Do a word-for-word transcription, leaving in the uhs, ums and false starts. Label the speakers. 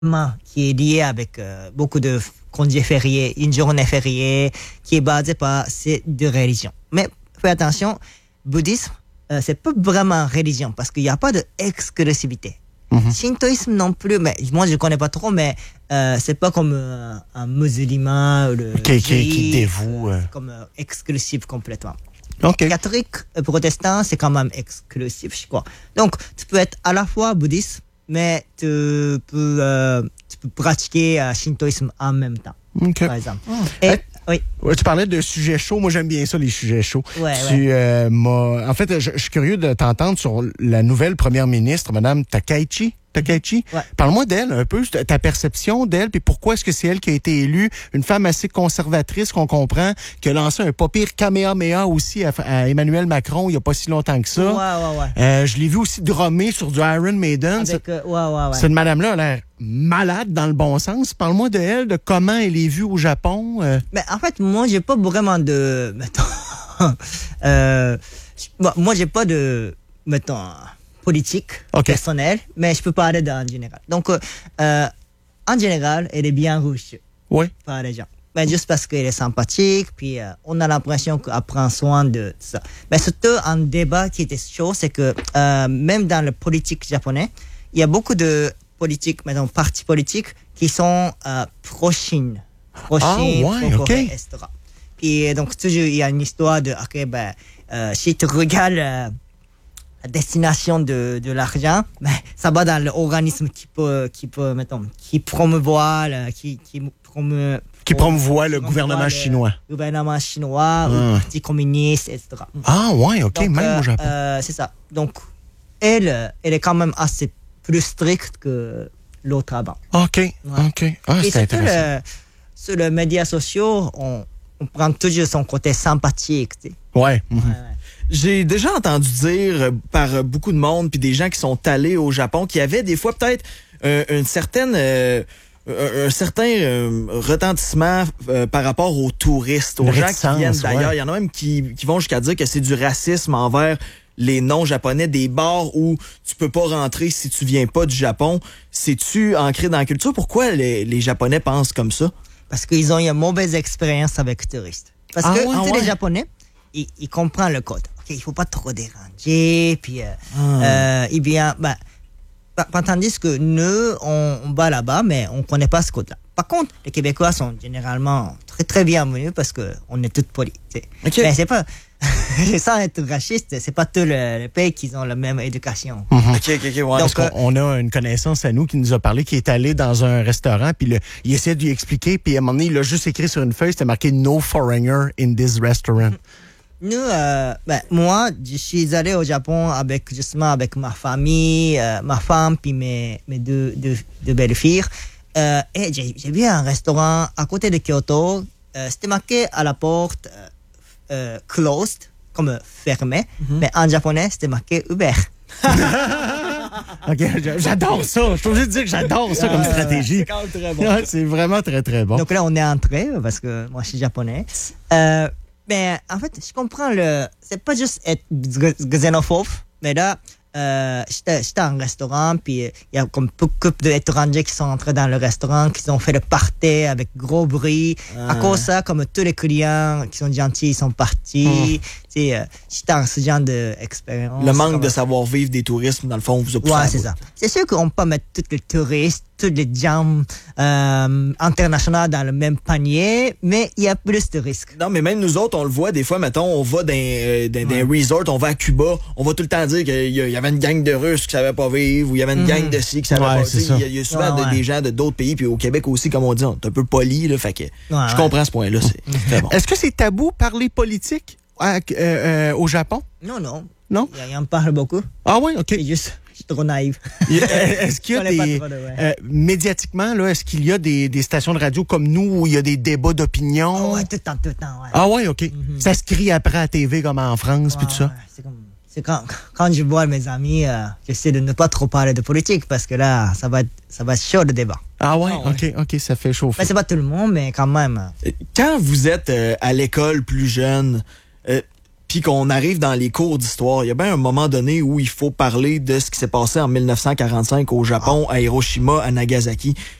Speaker 1: qui est lié avec euh, beaucoup de congés fériés, une journée fériée, qui est basée par ces deux religions. Mais fais attention, bouddhisme, euh, c'est pas vraiment religion parce qu'il n'y a pas d'exclusivité. Mm-hmm. Shintoïsme non plus, mais moi je connais pas trop, mais euh, c'est pas comme euh, un musulman ou le
Speaker 2: qui, qui, qui dévoue euh...
Speaker 1: comme euh, exclusif complètement.
Speaker 2: Okay.
Speaker 1: Catholique, euh, protestant, c'est quand même exclusif, je crois. Donc tu peux être à la fois bouddhiste, mais tu peux, euh, tu peux pratiquer euh, shintoïsme en même temps,
Speaker 2: okay.
Speaker 1: par exemple.
Speaker 2: Oh.
Speaker 1: Et,
Speaker 2: hey.
Speaker 1: Oui.
Speaker 2: Ouais, tu parlais de sujets chauds. Moi, j'aime bien ça, les sujets chauds.
Speaker 1: Ouais,
Speaker 2: tu,
Speaker 1: ouais.
Speaker 2: Euh, m'as... En fait, je, je suis curieux de t'entendre sur la nouvelle première ministre, Mme Takaichi. Takaichi.
Speaker 1: Ouais.
Speaker 2: Parle-moi d'elle un peu, ta perception d'elle, puis pourquoi est-ce que c'est elle qui a été élue, une femme assez conservatrice qu'on comprend, qui a lancé un pas pire Kamehameha aussi à, à Emmanuel Macron il n'y a pas si longtemps que ça.
Speaker 1: Ouais, ouais, ouais.
Speaker 2: Euh, je l'ai vu aussi drummer sur du Iron Maiden.
Speaker 1: Avec, euh, ouais, ouais, ouais.
Speaker 2: Cette madame-là a l'air malade dans le bon sens. Parle-moi de elle, de comment elle est vue au Japon. Euh...
Speaker 1: Mais en fait, moi, j'ai pas vraiment de... Mettons... euh, moi, j'ai pas de... Mettons... politique,
Speaker 2: okay.
Speaker 1: personnelle, mais je peux parler en général. Donc, euh, en général, elle est bien reçue
Speaker 2: oui.
Speaker 1: par les gens. Mais juste parce qu'elle est sympathique, puis euh, on a l'impression qu'elle prend soin de ça. Mais surtout, un débat qui était chaud, c'est que euh, même dans le politique japonais, il y a beaucoup de politiques, mettons, partis politiques qui sont euh, pro-Chine. Pro-Chine,
Speaker 2: ah, ouais,
Speaker 1: pro-Corée,
Speaker 2: okay.
Speaker 1: et cetera. Puis donc, toujours, il y a une histoire de, ok, ben, euh, si tu regardes... Euh, la destination de, de l'argent, mais ça va dans l'organisme qui peut, qui peut, mettons, qui promouvoit, le, qui, qui promeut,
Speaker 2: qui promouvoit le gouvernement
Speaker 1: le
Speaker 2: chinois.
Speaker 1: Le gouvernement chinois, ah. ou le parti communiste, et cetera.
Speaker 2: Ah, ouais, ok,
Speaker 1: donc,
Speaker 2: même
Speaker 1: euh,
Speaker 2: au Japon.
Speaker 1: Euh, c'est ça. Donc, elle, elle est quand même assez plus stricte que l'autre avant.
Speaker 2: Ok, ouais. ok. Ah,
Speaker 1: et
Speaker 2: c'est intéressant.
Speaker 1: Le, sur les médias sociaux, on, on prend toujours son côté sympathique, tu sais.
Speaker 2: Ouais. Mm-hmm.
Speaker 1: ouais, ouais.
Speaker 3: J'ai déjà entendu dire par beaucoup de monde puis des gens qui sont allés au Japon qu'il y avait des fois peut-être euh, une certaine euh, un, un certain euh, retentissement euh, par rapport aux touristes, aux gens qui viennent d'ailleurs. Ouais. Il y en a même qui, qui vont jusqu'à dire que c'est du racisme envers les non-japonais, des bars où tu peux pas rentrer si tu viens pas du Japon. C'est-tu ancré dans la culture? Pourquoi les, les Japonais pensent comme ça?
Speaker 1: Parce qu'ils ont eu une mauvaise expérience avec les touristes. Parce
Speaker 3: ah
Speaker 1: que
Speaker 3: ouais, ah
Speaker 1: ouais.
Speaker 3: ouais.
Speaker 1: les Japonais, ils, ils comprennent le code. Okay, il faut pas trop déranger, puis euh, ah. euh, eh bien, bah, tandis que nous, on, on va là-bas, mais on connaît pas ce code-là. Par contre, les Québécois sont généralement très très bienvenus parce que on est tous polis. Okay. Mais c'est pas, sans être raciste, c'est pas tous les, les pays qui ont la même éducation.
Speaker 2: Mm-hmm.
Speaker 3: Ok, ok, ok. Ouais.
Speaker 2: Donc, euh, on a une connaissance à nous qui nous a parlé, qui est allé dans un restaurant, puis le, il essaie de lui expliquer, puis à un moment donné, il a juste écrit sur une feuille, c'était marqué "No foreigner in this restaurant".
Speaker 1: Nous, euh, ben, moi, je suis allé au Japon avec, justement, avec ma famille, euh, ma femme, puis mes, mes deux, deux, deux belles filles. Euh, et j'ai, j'ai vu un restaurant à côté de Kyoto. Euh, c'était marqué à la porte euh, euh, closed, comme fermé, mm-hmm. mais en japonais, c'était marqué ouvert.
Speaker 2: Ok, j'adore ça. Je suis obligé de dire que j'adore ça comme stratégie.
Speaker 3: C'est quand même très bon.
Speaker 2: Ouais, c'est vraiment très, très bon.
Speaker 1: Donc là, on est entré parce que moi, je suis japonais. Euh, mais en fait, je comprends le. C'est pas juste être xénophobe, mais là, euh, j'étais, j'étais en restaurant, puis il y a comme beaucoup d'étrangers qui sont entrés dans le restaurant, qui ont fait le party avec gros bruit. Ah. À cause de ça, comme tous les clients qui sont gentils, ils sont partis. Mmh. Tu sais, euh, j'étais en ce genre d'expérience.
Speaker 3: Le manque
Speaker 1: comme...
Speaker 3: de savoir-vivre des touristes, dans le fond, vous a poussé.
Speaker 1: Ouais, c'est ça. C'est sûr qu'on peut pas mettre tous les touristes, tous les gens euh, internationaux dans le même panier, mais il y a plus de risques.
Speaker 3: Non, mais même nous autres, on le voit des fois, mettons, on va dans, euh, dans, dans ouais. un resort, on va à Cuba, on va tout le temps dire qu'il y, y avait une gang de Russes qui savaient pas vivre, ou il y avait une mm-hmm. gang de ci qui savaient
Speaker 2: ouais,
Speaker 3: pas vivre. Il y, y a souvent
Speaker 1: ouais,
Speaker 3: de,
Speaker 1: ouais.
Speaker 3: des gens de d'autres pays, puis au Québec aussi, comme on dit, on est un peu poli, là, fait que
Speaker 1: ouais,
Speaker 3: je
Speaker 1: ouais.
Speaker 3: comprends ce point-là, c'est
Speaker 2: mm-hmm.
Speaker 3: très bon.
Speaker 2: Est-ce que c'est tabou parler politique à, euh, euh, au Japon?
Speaker 1: Non, non.
Speaker 2: Non?
Speaker 1: Il en parle beaucoup.
Speaker 2: Ah oui, OK.
Speaker 1: C'est juste... Je suis trop naïf.
Speaker 2: Est-ce qu'il y a des... De, ouais. euh, médiatiquement, là, est-ce qu'il y a des, des stations de radio comme nous où il y a des débats d'opinion?
Speaker 1: Oh, ouais, tout le temps, tout le temps, ouais.
Speaker 2: Ah ouais, OK. Mm-hmm. Ça se crie après à la T V comme en France, puis
Speaker 1: ouais,
Speaker 2: tout ça?
Speaker 1: Ouais, c'est comme... C'est quand, quand je vois mes amis, euh, j'essaie de ne pas trop parler de politique parce que là, ça va être, ça va être chaud le débat.
Speaker 2: Ah ouais,
Speaker 1: oh,
Speaker 2: OK,
Speaker 1: ouais.
Speaker 2: OK, ça fait chauffer.
Speaker 1: Mais c'est pas tout le monde, mais quand même.
Speaker 3: Quand vous êtes euh, à l'école plus jeune, euh, puis qu'on arrive dans les cours d'histoire, il y a bien un moment donné où il faut parler de ce qui s'est passé en mille neuf cent quarante-cinq au Japon, à Hiroshima, à Nagasaki.